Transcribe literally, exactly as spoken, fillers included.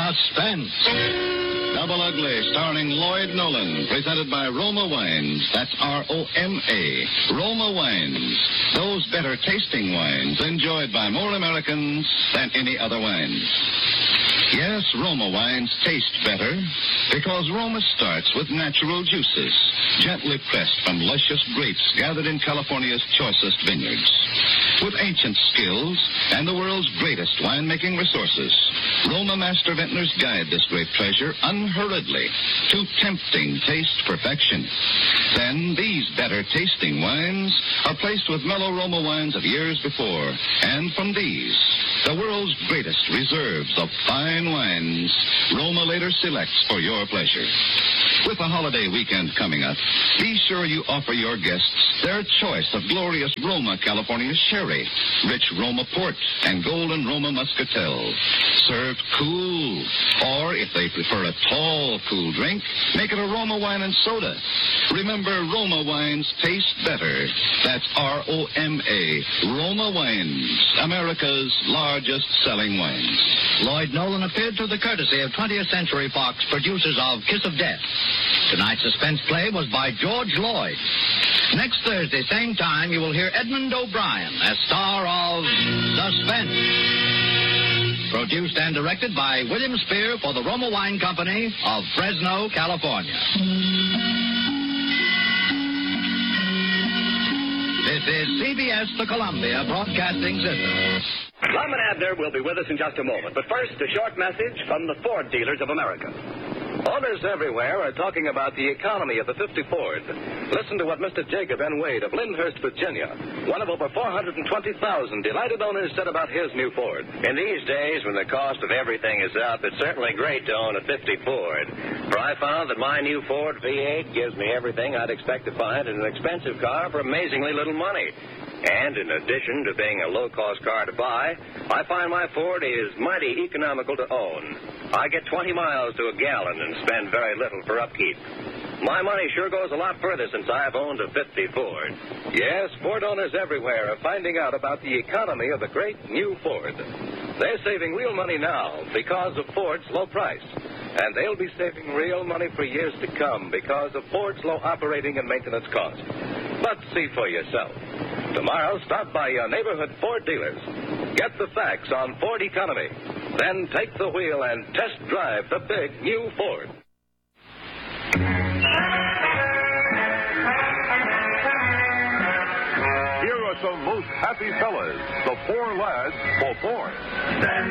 Suspense. Double Ugly, starring Lloyd Nolan, presented by Roma Wines. That's R O M A. Roma Wines. Those better tasting wines enjoyed by more Americans than any other wines. Yes, Roma wines taste better because Roma starts with natural juices, gently pressed from luscious grapes gathered in California's choicest vineyards. With ancient skills and the world's greatest winemaking resources, Roma master vintners guide this great treasure unhurriedly to tempting taste perfection. Then these better tasting wines are placed with mellow Roma wines of years before, and from these, the world's greatest reserves of fine wines, Roma later selects for your pleasure. With the holiday weekend coming up, be sure you offer your guests their choice of glorious Roma California sherry, rich Roma port, and golden Roma muscatel. Served cool. Or, if they prefer a tall, cool drink, make it a Roma wine and soda. Remember, Roma wines taste better. That's R O M A. Roma Wines, America's largest selling wines. Lloyd Nolan appeared through the courtesy of twentieth Century Fox, producers of Kiss of Death. Tonight's suspense play was by George Lloyd. Next Thursday, same time, you will hear Edmund O'Brien as star of Suspense. Produced and directed by William Spear for the Roma Wine Company of Fresno, California. This is C B S, the Columbia Broadcasting System. Lum and Abner will be with us in just a moment. But first, a short message from the Ford dealers of America. Owners everywhere are talking about the economy of the fifty Ford. Listen to what Mister Jacob N. Wade of Lyndhurst, Virginia, one of over four hundred twenty thousand delighted owners, said about his new Ford. In these days, when the cost of everything is up, it's certainly great to own a fifty Ford. For I found that my new Ford V eight gives me everything I'd expect to find in an expensive car for amazingly little money. And in addition to being a low-cost car to buy, I find my Ford is mighty economical to own. I get twenty miles to a gallon and spend very little for upkeep. My money sure goes a lot further since I've owned a fifty Ford. Yes, Ford owners everywhere are finding out about the economy of the great new Ford. They're saving real money now because of Ford's low price. And they'll be saving real money for years to come because of Ford's low operating and maintenance costs. But see for yourself. Tomorrow, stop by your neighborhood Ford dealers. Get the facts on Ford economy. Then take the wheel and test drive the big new Ford. Here are some most happy fellas, the four lads for Ford.